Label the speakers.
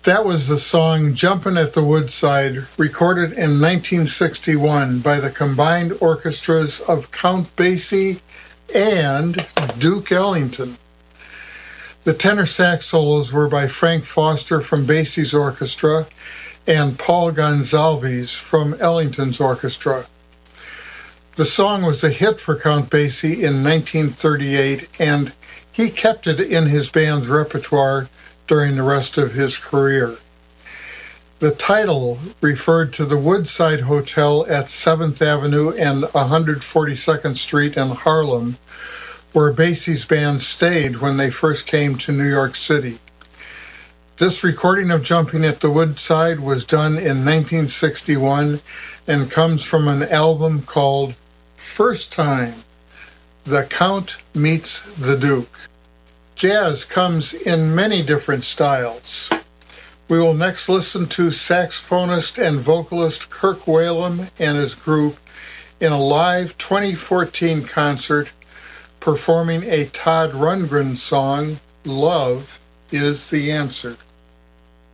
Speaker 1: That was the song Jumpin' at the Woodside, recorded in 1961 by the combined orchestras of Count Basie and Duke Ellington. The tenor sax solos were by Frank Foster from Basie's orchestra and Paul Gonsalves from Ellington's orchestra. The song was a hit for Count Basie in 1938, and he kept it in his band's repertoire during the rest of his career. The title referred to the Woodside Hotel at 7th Avenue and 142nd Street in Harlem, where Basie's band stayed when they first came to New York City. This recording of Jumping at the Woodside was done in 1961 and comes from an album called First Time, The Count Meets the Duke. Jazz comes in many different styles. We will next listen to saxophonist and vocalist Kirk Whalum and his group in a live 2014 concert performing a Todd Rundgren song, Love is the Answer.